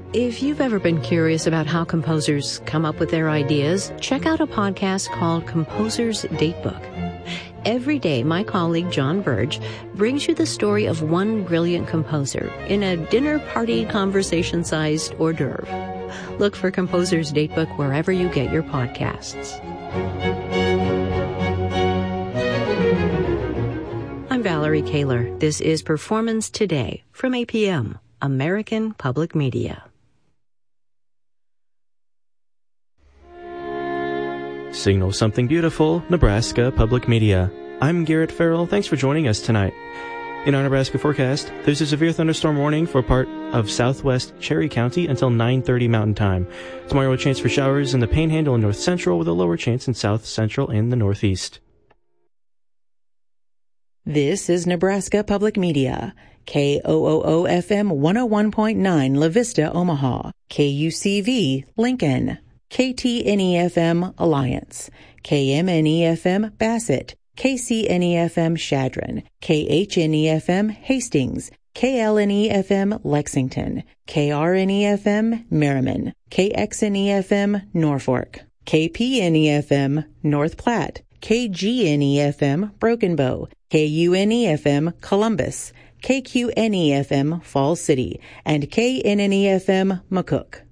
If you've ever been curious about how composers come up with their ideas, check out a podcast called Composer's Datebook. Every day, my colleague John Burge brings you the story of one brilliant composer in a dinner party conversation-sized hors d'oeuvre. Look for Composer's Datebook wherever you get your podcasts. I'm Valerie Kaler. This is Performance Today from APM, American Public Media. Signal something beautiful, Nebraska Public Media. I'm Garrett Farrell. Thanks for joining us tonight. In our Nebraska forecast, there's a severe thunderstorm warning for part of southwest Cherry County until 9:30 Mountain Time. Tomorrow, a chance for showers in the Panhandle and North Central with a lower chance in South Central and the Northeast. This is Nebraska Public Media. KOOO FM 101.9 La Vista, Omaha. KUCV, Lincoln. KTNE-FM, Alliance. KMNE-FM, Bassett. KCNE-FM, Chadron. KHNE-FM, Hastings. KLNE-FM, Lexington. KRNE-FM, Merriman. KXNE-FM, Norfolk. KPNE-FM, North Platte. KGNE-FM, Broken Bow. KUNE-FM, Columbus. KQNE-FM, Falls City. And KNNE-FM, McCook.